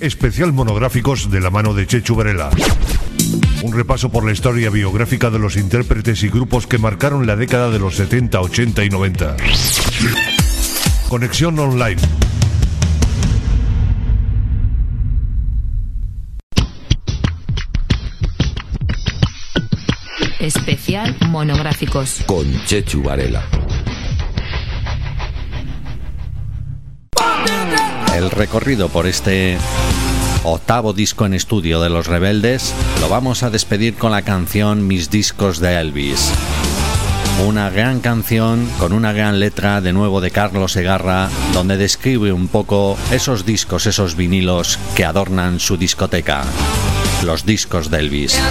Especial monográficos de la mano de Chechu Varela. Un repaso por la historia biográfica de los intérpretes y grupos que marcaron la década de los 70, 80 y 90. Conexión Online. Especial monográficos con Chechu Varela. El recorrido por este octavo disco en estudio de Los Rebeldes lo vamos a despedir con la canción Mis discos de Elvis. Una gran canción con una gran letra de nuevo de Carlos Segarra, donde describe un poco esos discos, esos vinilos que adornan su discoteca. Los discos de Elvis.